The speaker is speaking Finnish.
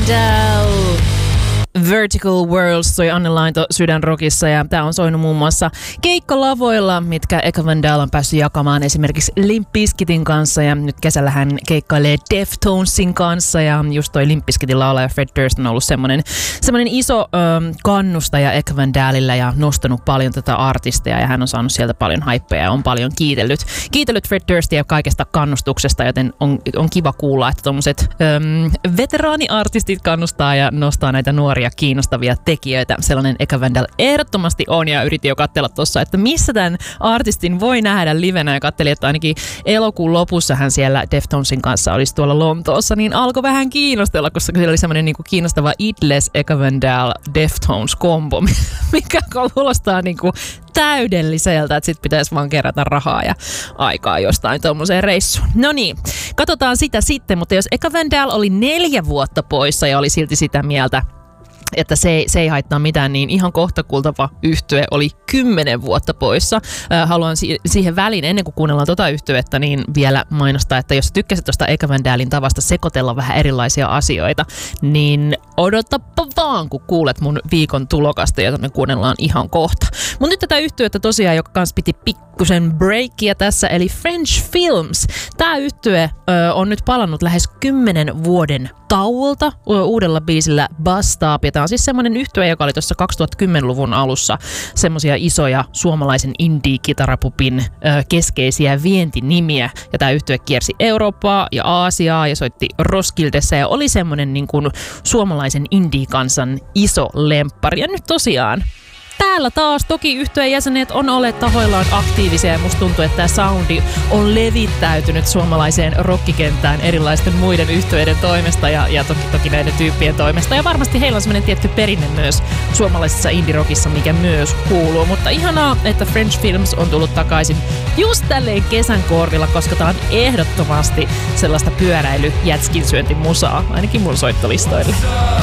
Vandal. Vertical Worlds soi Anne Lainto Sydänrockissa ja tää on soinut muun muassa keikkalavoilla, mitkä Eka Vandal on päässyt jakamaan esimerkiksi Limp Bizkitin kanssa ja nyt kesällä hän keikkailee Deftonesin kanssa ja just toi Limp Bizkitin laulaja Fred Durst on ollut semmonen iso kannustaja Eka Vandalilla ja nostanut paljon tätä artistia ja hän on saanut sieltä paljon haippeja ja on paljon kiitellyt Fred Durstia kaikesta kannustuksesta, joten on kiva kuulla, että tommoset veteraaniartistit kannustaa ja nostaa näitä nuoria kiinnostavia tekijöitä. Sellainen Eka Vandal ehdottomasti on ja yritin jo katsella tuossa, että missä tämän artistin voi nähdä livenä ja katselin, että ainakin elokuun lopussa hän siellä Deftonesin kanssa olisi tuolla Lontoossa, niin alkoi vähän kiinnostella, koska siellä oli semmoinen niin kuin kiinnostava Idles Eka Vandal Deftones kombo, mikä kuulostaa niin kuin täydelliseltä, että sit pitäisi vaan kerätä rahaa ja aikaa jostain tommoseen reissuun. No niin, katsotaan sitä sitten, mutta jos Eka Vandal oli 4 vuotta poissa ja oli silti sitä mieltä, että se ei haittaa mitään, niin ihan kohta kuultava yhtye oli 10 vuotta poissa. Haluan siihen väliin, ennen kuin kuunnellaan tota yhtyettä, niin vielä mainostaa, että jos tykkäsit tuosta Eka Vandalin tavasta sekoitella vähän erilaisia asioita, niin odotapa vaan, kun kuulet mun viikon tulokasta, ja me kuunnellaan ihan kohta. Mutta nyt tätä yhtyettä tosiaan, joka kanssa piti pikkusen breakia tässä, eli French Films. Tää yhtye on nyt palannut lähes 10 vuoden tauolta uudella biisillä Bus Stop, ja tää on siis semmoinen yhtye, joka oli tuossa 2010-luvun alussa semmoisia isoja suomalaisen indie-kitarapopin keskeisiä vientinimiä, ja tää yhtye kiersi Eurooppaa ja Aasiaa ja soitti Roskildessa ja oli semmoinen niin kuin suomalaisen indie-kansan iso lemppari. Ja nyt tosiaan täällä taas toki yhtyeen jäsenet on olleet tahoillaan aktiivisia ja musta tuntuu, että tämä soundi on levittäytynyt suomalaiseen rockikenttään erilaisten muiden yhtyeiden toimesta ja toki näiden tyyppien toimesta. Ja varmasti heillä on semmoinen tietty perinne myös suomalaisessa indie-rockissa, mikä myös kuuluu. Mutta ihanaa, että French Films on tullut takaisin just tälleen kesän korvilla, koska tää on ehdottomasti sellaista pyöräily-jätskinsyöntimusaa, ainakin mun soittolistoille.